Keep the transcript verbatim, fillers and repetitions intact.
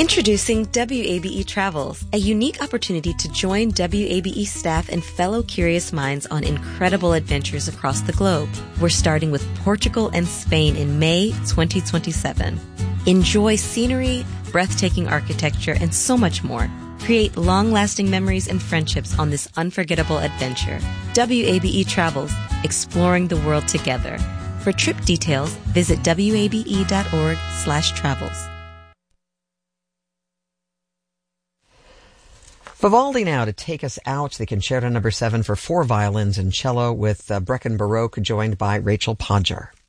Introducing W A B E Travels, a unique opportunity to join W A B E staff and fellow curious minds on incredible adventures across the globe. We're starting with Portugal and Spain in May twenty twenty-seven. Enjoy scenery, breathtaking architecture, and so much more. Create long-lasting memories and friendships on this unforgettable adventure. W A B E Travels, exploring the world together. For trip details, visit wabe.org slash travels. Vivaldi now to take us out. The Concerto number seven for four violins and cello with uh, Breckin Baroque joined by Rachel Podger.